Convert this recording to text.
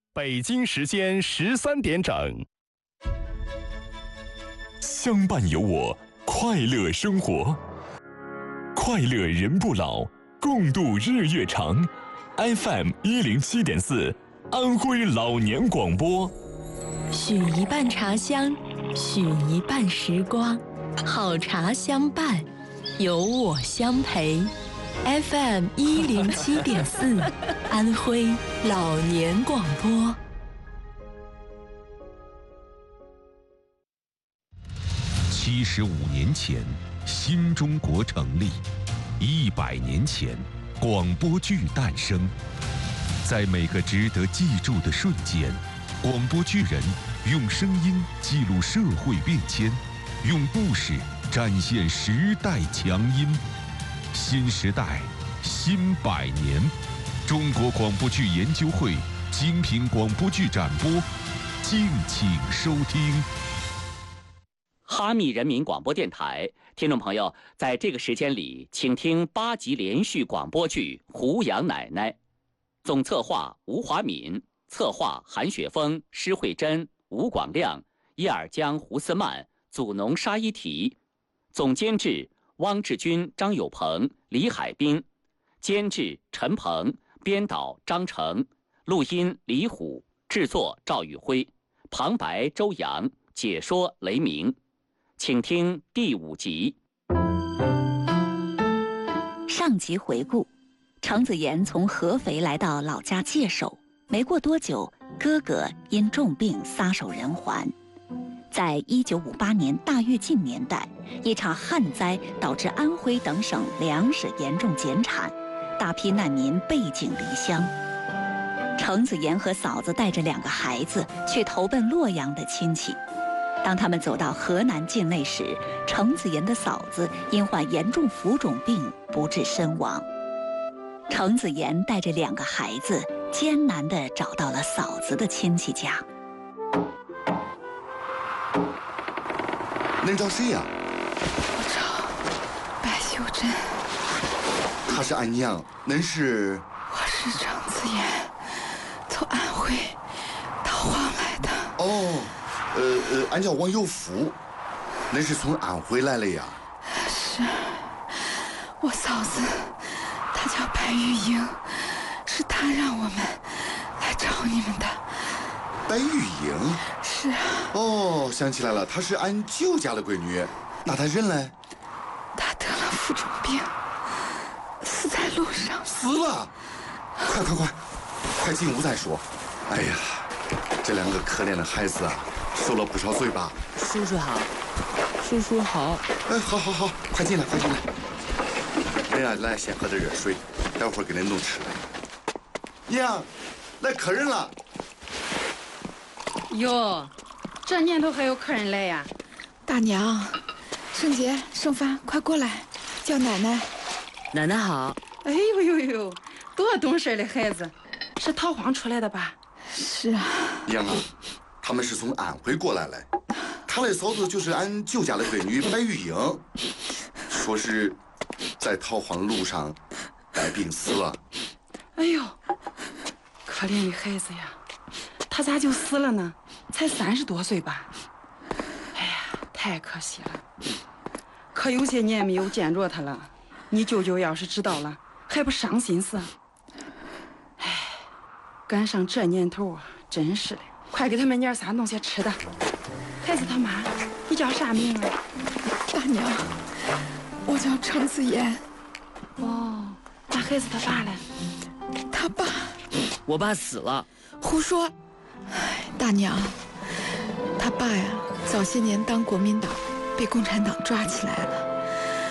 北京时间13点整。 相伴有我，快乐生活，快乐人不老，共度日月长。FM 107.4，安徽老年广播。 许一半茶香，许一半时光，好茶相伴，有我相陪。FM 107.4，安徽老年广播。 75年前，新中国成立；100年前，广播剧诞生。在每个值得记住的瞬间，广播剧人用声音记录社会变迁，用故事展现时代强音。新时代，新100年，中国广播剧研究会精品广播剧展播，敬请收听。 哈密人民广播电台，听众朋友，在这个时间里，请听8集连续广播剧《胡杨奶奶》，总策划吴华敏，策划韩雪峰、施慧珍、吴广亮、叶尔江、胡思曼、祖农沙依提，总监制汪志军、张友鹏、李海滨，监制陈鹏，编导张成，录音李虎，制作赵宇辉，旁白周阳，解说雷鸣。请听第5集。 上集回顾，程子妍从合肥来到老家界首，没过多久，哥哥因重病撒手人寰。在1958年大跃进年代，一场旱灾导致安徽等省粮食严重减产，大批难民背井离乡。程子妍和嫂子带着2个孩子去投奔洛阳的亲戚。当他们走到河南境内时，程子妍的嫂子因患严重浮肿病不治身亡。程子妍带着2个孩子艰难地找到了嫂子的亲戚家。 能找谁呀？ 我找白秀珍。 她是俺娘，恁是？ 我是程子妍，从安徽逃荒来的。 哦。俺叫王有福，恁是从安徽来了呀？ 是，我嫂子，她叫白玉英，是她让我们来找你们的。 白玉英？ 是啊。 哦，想起来了，她是俺舅家的闺女。那她人呢？ 她得了浮肿病，死在路上。 死了？快进屋再说。哎呀，这2个可怜的孩子啊，受了不少罪吧？ 叔叔好，叔叔好。 哎，好，快进来。人家来先喝点热水，待会儿给恁弄吃的。娘，来客人了。 哟，这年头还有客人来呀？ 大娘，盛杰、盛帆，快过来，叫奶奶。 奶奶好。 哎呦，多懂事的孩子，是逃荒出来的吧？ 是啊。 娘啊，他们是从安徽过来了。他的嫂子就是俺舅家的闺女白玉英，说是在逃荒路上带病死了。 哎呦，可怜的孩子呀，他咋就死了呢？才30多岁吧？哎呀，太可惜了。可有些年没有见着他了，你舅舅要是知道了，还不伤心死？哎，赶上这年头啊，真是的。快给他们娘仨弄些吃的。孩子他妈，你叫啥名啊？ 大娘，我叫程子妍。 哦，那孩子他爸呢？ 他爸？ 我爸死了。 胡说！哎，大娘，他爸呀，早些年当国民党，被共产党抓起来了。